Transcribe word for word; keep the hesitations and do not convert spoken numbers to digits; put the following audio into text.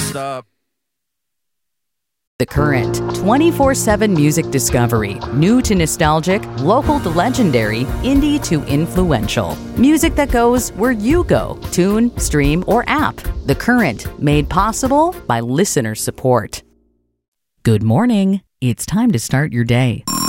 Stop. The Current, twenty-four seven music discovery. New to nostalgic, local to legendary, indie to influential. Music that goes where you go. Tune, stream, or app. The Current, made possible by listener support. Good morning. It's time to start your day.